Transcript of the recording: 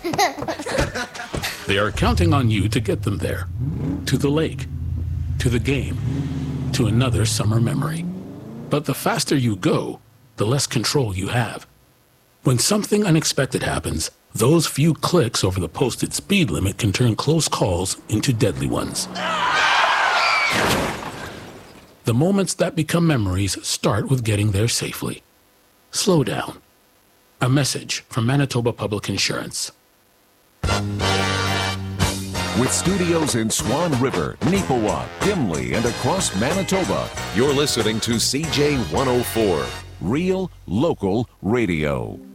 They are counting on you to get them there. To the lake, to the game, to another summer memory. But the faster you go, the less control you have. When something unexpected happens, those few clicks over the posted speed limit can turn close calls into deadly ones. The moments that become memories start with getting there safely. Slow down. A message from Manitoba Public Insurance. With studios in Swan River, Neepawa, Dimley, and across Manitoba, you're listening to CJ 104, Real Local Radio.